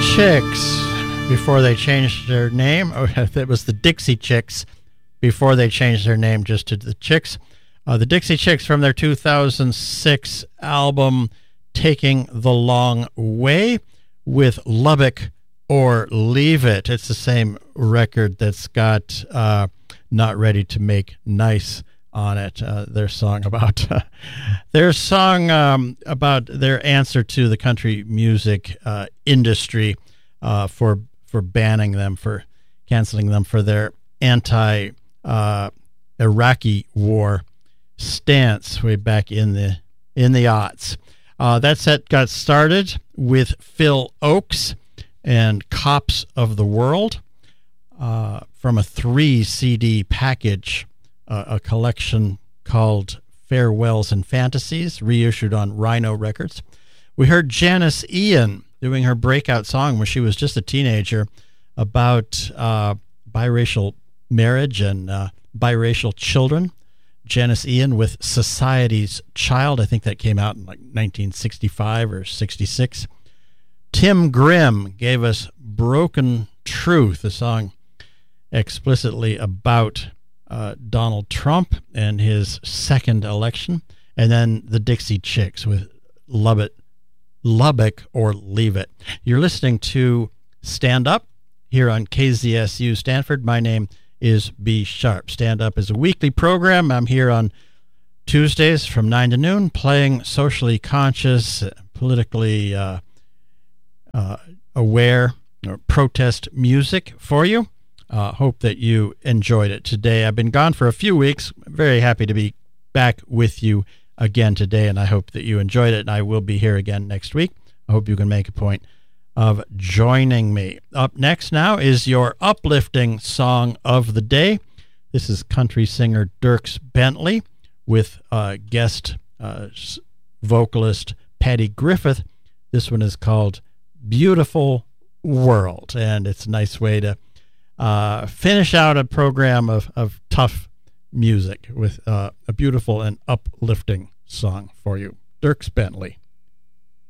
Chicks before they changed their name. Oh, it was the Dixie Chicks before they changed their name just to the Chicks. The Dixie Chicks from their 2006 album Taking the Long Way with Lubbock or Leave It. It's the same record that's got Not Ready to Make Nice on it. Their song about their answer to the country music industry for banning them, for canceling them for their anti-Iraqi war stance way back in the aughts. That set got started with Phil Ochs and Cops of the World from a 3 CD package, a collection called Farewells and Fantasies, reissued on Rhino Records. We heard Janis Ian doing her breakout song when she was just a teenager about biracial marriage and biracial children. Janis Ian with Society's Child. I think that came out in like 1965 or 66. Tim Grimm gave us Broken Truth, a song explicitly about Donald Trump and his second election. And then the Dixie Chicks with Lubbock or Leave It. You're listening to Stand Up here on KZSU Stanford. My name is B. Sharp. Stand Up is a weekly program. I'm here on Tuesdays from 9 to noon playing socially conscious, politically aware or protest music for you. Hope that you enjoyed it today. I've been gone for a few weeks. I'm very happy to be back with you again today, and I hope that you enjoyed it, and I will be here again next week. I hope you can make a point of joining me. Up next now is your uplifting song of the day. This is country singer Dierks Bentley with guest vocalist Patty Griffith. This one is called Beautiful World, and it's a nice way to finish out a program of tough music with a beautiful and uplifting song for you. Dierks Bentley.